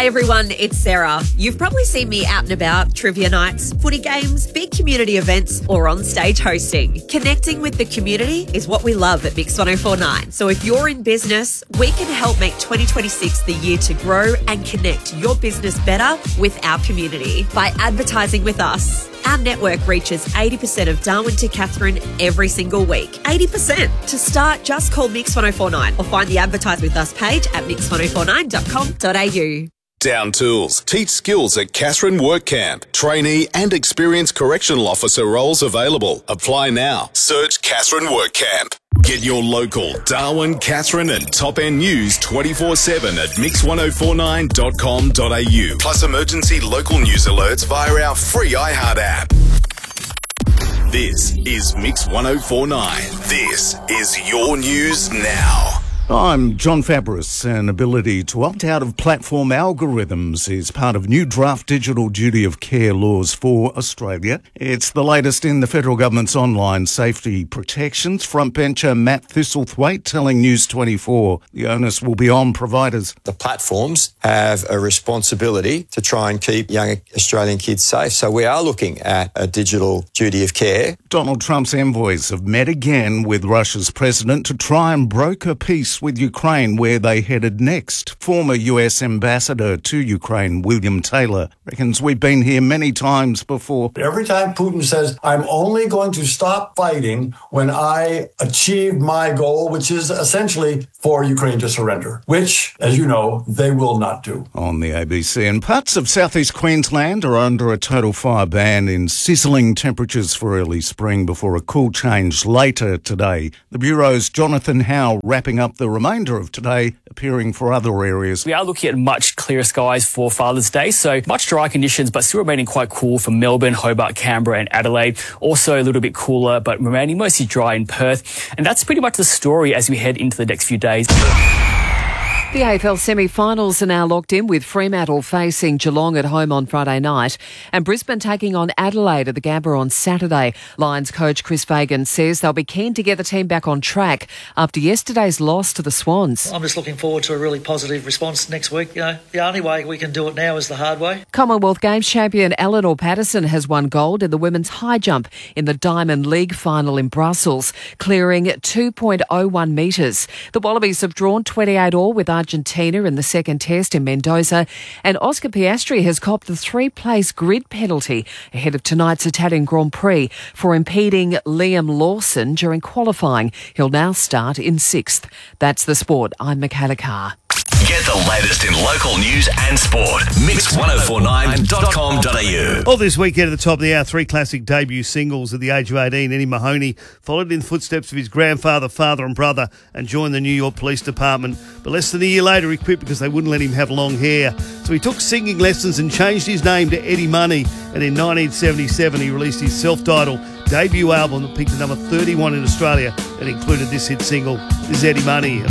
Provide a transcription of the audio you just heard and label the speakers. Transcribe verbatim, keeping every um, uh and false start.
Speaker 1: Hi everyone, it's Sarah. You've probably seen me out and about, trivia nights, footy games, big community events, or on stage hosting. Connecting with the community is what we love at Mix one oh four point nine. So if you're in business, we can help make twenty twenty-six the year to grow and connect your business better with our community by advertising with us. Our network reaches eighty percent of Darwin to Katherine every single week. eighty percent. To start, just call Mix one oh four point nine or find the Advertise With Us page at mix one oh four nine dot com dot a u.
Speaker 2: Down Tools. Teach skills at Katherine Work Camp. Trainee and experienced correctional officer roles available. Apply now. Search Katherine Work Camp. Get your local Darwin, Katherine and top-end news twenty-four seven at mix one oh four nine dot com dot a u. Plus emergency local news alerts via our free iHeart app. This is Mix one oh four point nine. This is your news now.
Speaker 3: I'm John Fabris. An ability to opt out of platform algorithms is part of new draft digital duty of care laws for Australia. It's the latest in the federal government's online safety protections. Frontbencher Matt Thistlethwaite telling News twenty-four the onus will be on providers.
Speaker 4: The platforms have a responsibility to try and keep young Australian kids safe. So we are looking at a digital duty of care.
Speaker 3: Donald Trump's envoys have met again with Russia's president to try and broker peace with Ukraine, where they headed next. Former U S Ambassador to Ukraine, William Taylor, reckons we've been here many times before.
Speaker 5: Every time Putin says, I'm only going to stop fighting when I achieve my goal, which is essentially for Ukraine to surrender, which, as you know, they will not do.
Speaker 3: On the A B C, and parts of southeast Queensland are under a total fire ban in sizzling temperatures for early spring before a cool change later today. The Bureau's Jonathan Howe wrapping up the remainder of today, appearing for other areas.
Speaker 6: We are looking at much clearer skies for Father's Day, so much dry conditions, but still remaining quite cool for Melbourne, Hobart, Canberra and Adelaide. Also a little bit cooler, but remaining mostly dry in Perth. And that's pretty much the story as we head into the next few days.
Speaker 7: The A F L semi-finals are now locked in, with Fremantle facing Geelong at home on Friday night and Brisbane taking on Adelaide at the Gabba on Saturday. Lions coach Chris Fagan says they'll be keen to get the team back on track after yesterday's loss to the Swans.
Speaker 8: I'm just looking forward to a really positive response next week. You know, the only way we can do it now is the hard way.
Speaker 7: Commonwealth Games champion Eleanor Patterson has won gold in the women's high jump in the Diamond League final in Brussels, clearing two point oh one metres. The Wallabies have drawn twenty-eight all with Argentina in the second test in Mendoza, and Oscar Piastri has copped the three-place grid penalty ahead of tonight's Italian Grand Prix for impeding Liam Lawson during qualifying. He'll now start in sixth. That's the sport. I'm Michaela Carr.
Speaker 9: Get the latest in local news and sport. mix one oh four nine dot com dot a u.
Speaker 10: All this weekend at the top of the hour, three classic debut singles. At the age of eighteen, Eddie Mahoney followed in the footsteps of his grandfather, father and brother and joined the New York Police Department. But less than a year later, he quit because they wouldn't let him have long hair. So he took singing lessons and changed his name to Eddie Money. And in nineteen seventy-seven, he released his self-titled debut album that peaked at number thirty-one in Australia and included this hit single. This is Eddie Money.